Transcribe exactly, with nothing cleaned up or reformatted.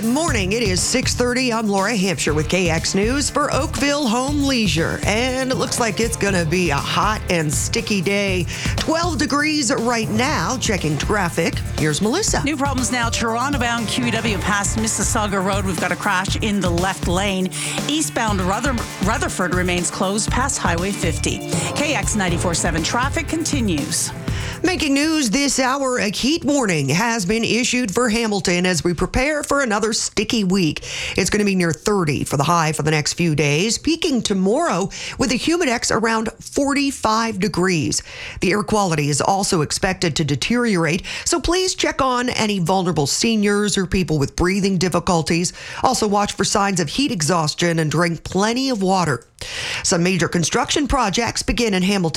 Good morning. It is six thirty. I'm Laura Hampshire with K X News for Oakville Home Leisure. And it looks like it's going to be a hot and sticky day. twelve degrees right now. Checking traffic. Here's Melissa. New problems now. Toronto-bound Q E W past Mississauga Road. We've got a crash in the left lane. Eastbound Ruther- Rutherford remains closed past Highway fifty. K X ninety-four seven traffic continues. Making news this hour, a heat warning has been issued for Hamilton as we prepare for another sticky week. It's going to be near thirty for the high for the next few days, peaking tomorrow with a humidex around forty-five degrees. The air quality is also expected to deteriorate, so please check on any vulnerable seniors or people with breathing difficulties. Also watch for signs of heat exhaustion and drink plenty of water. Some major construction projects begin in Hamilton